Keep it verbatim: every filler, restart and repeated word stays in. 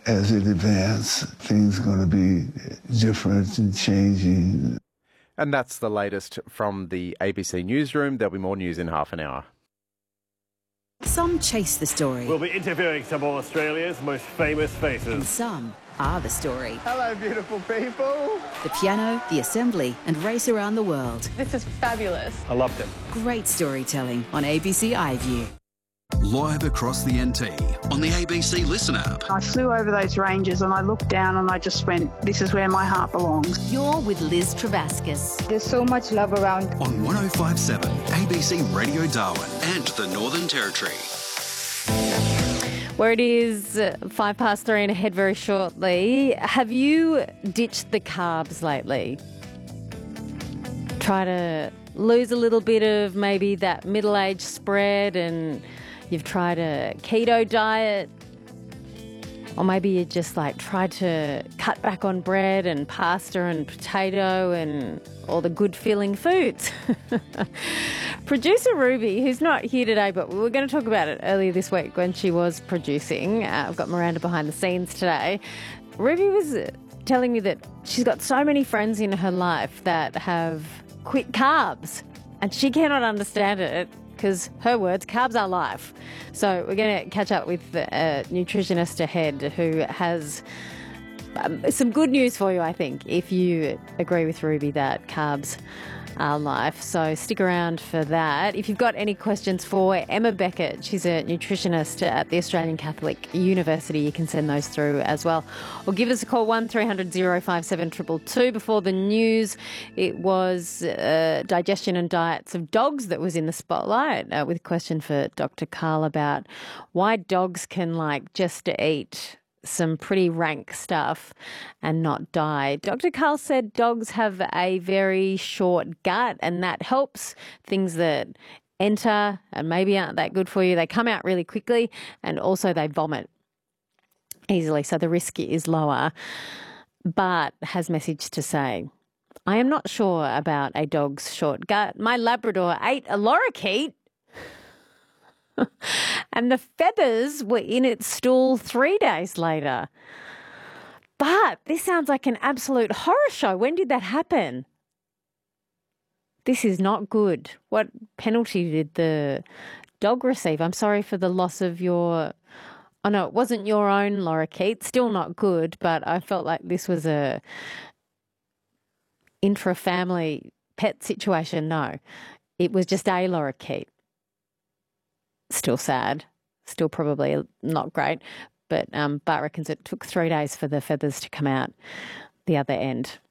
as it advances, things are going to be different and changing. And that's the latest from the A B C newsroom. There'll be more news in half an hour. Some chase the story. We'll be interviewing some of Australia's most famous faces. And some are the story. Hello, beautiful people. The piano, the assembly, and race around the world. This is fabulous. I loved it. Great storytelling on A B C iView. Live across the N T on the A B C Listen app. I flew over those ranges and I looked down and I just went, this is where my heart belongs. You're with Liz Travascus. There's so much love around. On one oh five point seven A B C Radio Darwin and the Northern Territory. Where it is five past three and ahead very shortly. Have you ditched the carbs lately? Try to lose a little bit of maybe that middle-aged spread, and you've tried a keto diet, or maybe you just like tried to cut back on bread and pasta and potato and all the good filling foods. Producer Ruby, who's not here today, but we were going to talk about it earlier this week when she was producing. Uh, I've got Miranda behind the scenes today. Ruby was telling me that she's got so many friends in her life that have quit carbs, and she cannot understand it because, her words, carbs are life. So we're going to catch up with a nutritionist ahead who has um, some good news for you, I think, if you agree with Ruby that carbs are life. So stick around for that. If you've got any questions for Emma Beckett, she's a nutritionist at the Australian Catholic University, you can send those through as well. Or give us a call, one three hundred oh five seven two two two. Before the news, it was uh, digestion and diets of dogs that was in the spotlight, uh, with a question for Doctor Karl about why dogs can like just eat some pretty rank stuff and not die. Doctor Karl said dogs have a very short gut, and that helps things that enter and maybe aren't that good for you. They come out really quickly, and also they vomit easily, so the risk is lower. But has message to say, I am not sure about a dog's short gut. My Labrador ate a lorikeet and the feathers were in its stool three days later. But this sounds like an absolute horror show. When did that happen? This is not good. What penalty did the dog receive? I'm sorry for the loss of your... Oh, no, it wasn't your own lorikeet. Still not good, but I felt like this was a intra-family pet situation. No, it was just a lorikeet. Still sad, still probably not great, but um, Bart reckons it took three days for the feathers to come out the other end.